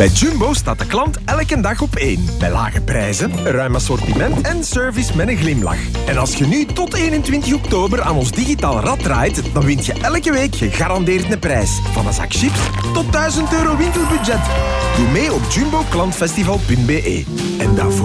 Bij Jumbo staat de klant elke dag op één. Bij lage prijzen, een ruim assortiment en service met een glimlach. En als je nu tot 21 oktober aan ons digitaal rad draait, dan wint je elke week gegarandeerd een prijs. Van een zak chips tot €1000 winkelbudget. Doe mee op jumboklantfestival.be. En daarvoor